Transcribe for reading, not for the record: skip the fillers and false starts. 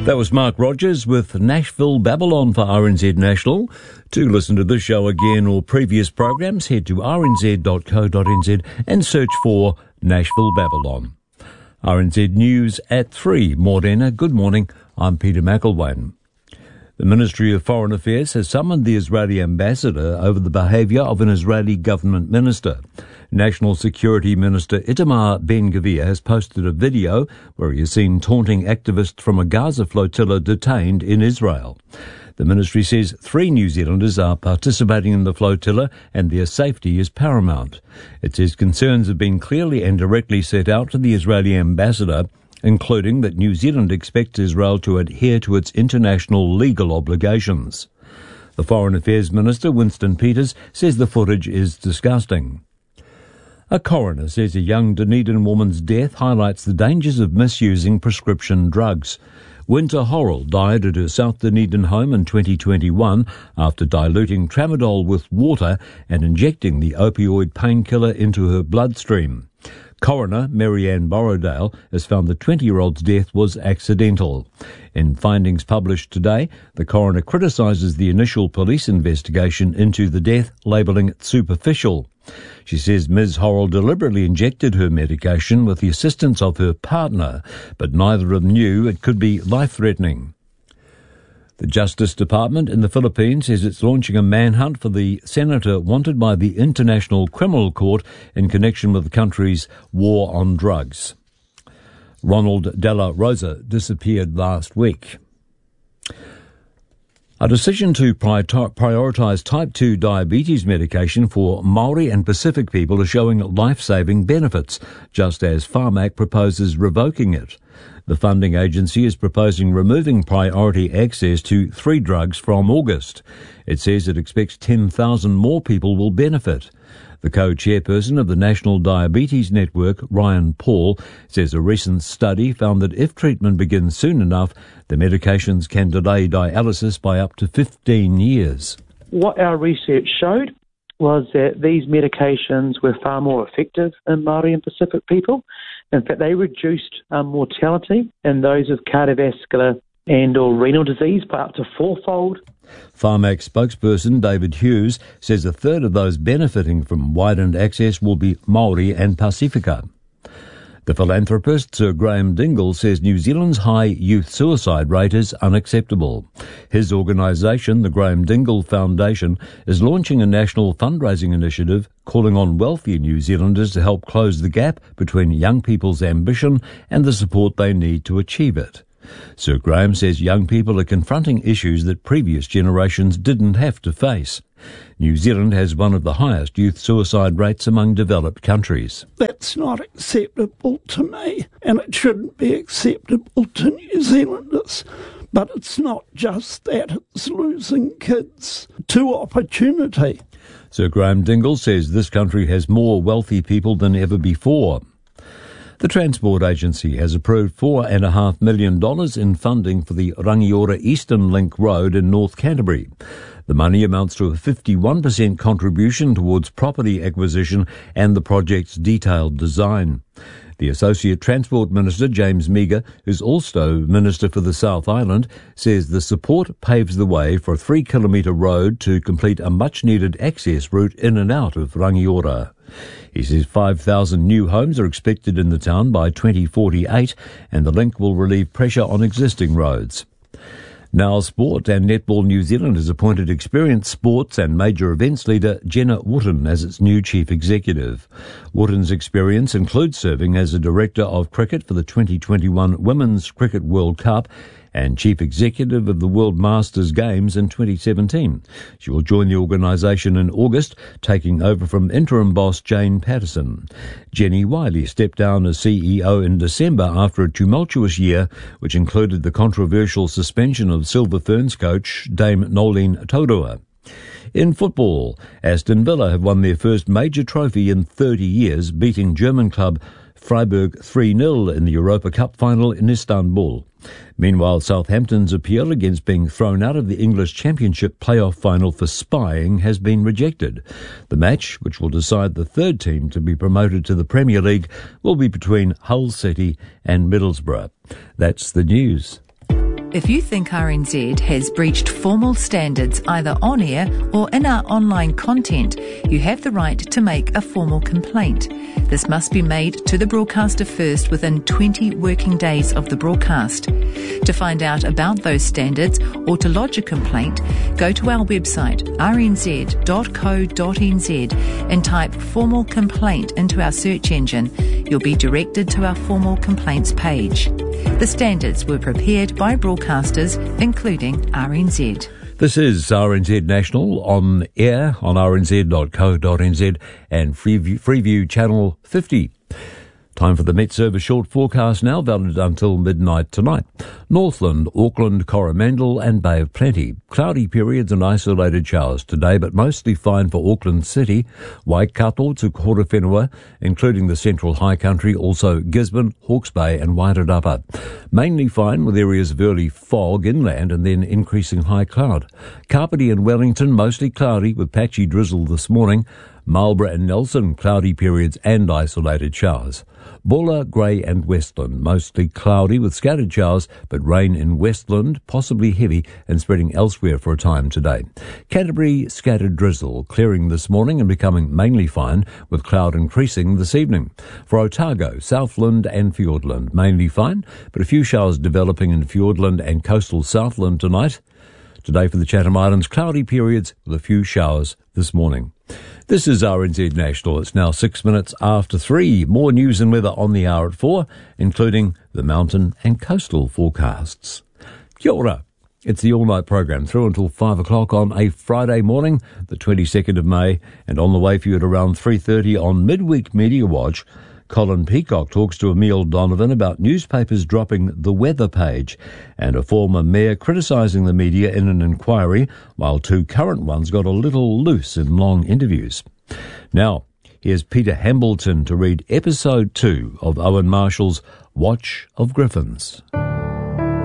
That was Mark Rogers with Nashville Babylon for RNZ National. To listen to this show again or previous programs, head to rnz.co.nz and search for Nashville Babylon. RNZ News at 3. Morena, good morning. I'm Peter McElwain. The Ministry of Foreign Affairs has summoned the Israeli ambassador over the behaviour of an Israeli government minister. National Security Minister Itamar Ben-Gvir has posted a video where he is seen taunting activists from a Gaza flotilla detained in Israel. The ministry says 3 New Zealanders are participating in the flotilla and their safety is paramount. It says concerns have been clearly and directly set out to the Israeli ambassador, including that New Zealand expects Israel to adhere to its international legal obligations. The Foreign Affairs Minister, Winston Peters, says the footage is disgusting. A coroner says a young Dunedin woman's death highlights the dangers of misusing prescription drugs. Winter Horrell died at her South Dunedin home in 2021 after diluting tramadol with water and injecting the opioid painkiller into her bloodstream. Coroner Marianne Borrowdale has found the 20-year-old's death was accidental. In findings published today, the coroner criticises the initial police investigation into the death, labelling it superficial. She says Ms. Horrell deliberately injected her medication with the assistance of her partner, but neither of them knew it could be life-threatening. The Justice Department in the Philippines says it's launching a manhunt for the senator wanted by the International Criminal Court in connection with the country's war on drugs. Ronald Della Rosa disappeared last week. A decision to prioritise type 2 diabetes medication for Maori and Pacific people is showing life-saving benefits, just as Pharmac proposes revoking it. The funding agency is proposing removing priority access to 3 drugs from August. It says it expects 10,000 more people will benefit. The co-chairperson of the National Diabetes Network, Ryan Paul, says a recent study found that if treatment begins soon enough, the medications can delay dialysis by up to 15 years. What our research showed was that these medications were far more effective in Māori and Pacific people. In fact, they reduced mortality in those with cardiovascular and or renal disease by up to 4-fold. Pharmac spokesperson David Hughes says a third of those benefiting from widened access will be Māori and Pasifika. The philanthropist Sir Graham Dingle says New Zealand's high youth suicide rate is unacceptable. His organisation, the Graham Dingle Foundation, is launching a national fundraising initiative calling on wealthy New Zealanders to help close the gap between young people's ambition and the support they need to achieve it. Sir Graham says young people are confronting issues that previous generations didn't have to face. New Zealand has one of the highest youth suicide rates among developed countries. That's not acceptable to me, and it shouldn't be acceptable to New Zealanders. But it's not just that, it's losing kids to opportunity. Sir Graham Dingle says this country has more wealthy people than ever before. The Transport Agency has approved $4.5 million in funding for the Rangiora Eastern Link Road in North Canterbury. The money amounts to a 51% contribution towards property acquisition and the project's detailed design. The Associate Transport Minister, James Meagher, who's also Minister for the South Island, says the support paves the way for a 3-kilometre road to complete a much-needed access route in and out of Rangiora. He says 5,000 new homes are expected in the town by 2048, and the link will relieve pressure on existing roads. Now Sport and Netball New Zealand has appointed experienced sports and major events leader Jenna Wooten as its new chief executive. Wooten's experience includes serving as a director of cricket for the 2021 Women's Cricket World Cup and chief executive of the World Masters Games in 2017. She will join the organisation in August, taking over from interim boss Jane Patterson. Jenny Wiley stepped down as CEO in December after a tumultuous year, which included the controversial suspension of Silver Ferns coach Dame Nolene Taurua. In football, Aston Villa have won their first major trophy in 30 years, beating German club Freiburg 3-0 in the Europa Cup final in Istanbul. Meanwhile, Southampton's appeal against being thrown out of the English Championship playoff final for spying has been rejected. The match, which will decide the third team to be promoted to the Premier League, will be between Hull City and Middlesbrough. That's the news. If you think RNZ has breached formal standards either on air or in our online content, you have the right to make a formal complaint. This must be made to the broadcaster first within 20 working days of the broadcast. To find out about those standards or to lodge a complaint, go to our website rnz.co.nz and type formal complaint into our search engine. You'll be directed to our formal complaints page. The standards were prepared by broadcasters, including RNZ. This is RNZ National on air on rnz.co.nz and Freeview Channel 50. Time for the Met Service short forecast now, valid until midnight tonight. Northland, Auckland, Coromandel and Bay of Plenty. Cloudy periods and isolated showers today, but mostly fine for Auckland City, Waikato to Korowhenua, including the Central High Country, also Gisborne, Hawke's Bay and Wairarapa. Mainly fine with areas of early fog inland and then increasing high cloud. Kapiti and Wellington, mostly cloudy with patchy drizzle this morning. Marlborough and Nelson, cloudy periods and isolated showers. Bulla, Grey and Westland, mostly cloudy with scattered showers, but rain in Westland, possibly heavy and spreading elsewhere for a time today. Canterbury, scattered drizzle, clearing this morning and becoming mainly fine, with cloud increasing this evening. For Otago, Southland and Fiordland, mainly fine, but a few showers developing in Fiordland and coastal Southland tonight. Today for the Chatham Islands, cloudy periods with a few showers this morning. This is RNZ National. It's now 6 minutes after 3. More news and weather on the hour at 4, including the mountain and coastal forecasts. Kia ora. It's the all-night program through until 5 o'clock on a Friday morning, the 22nd of May, and on the way for you at around 3:30 on Midweek Media Watch. Colin Peacock talks to Emile Donovan about newspapers dropping the weather page and a former mayor criticising the media in an inquiry, while two current ones got a little loose in long interviews. Now, here's Peter Hambleton to read episode 2 of Owen Marshall's Watch of Griffins.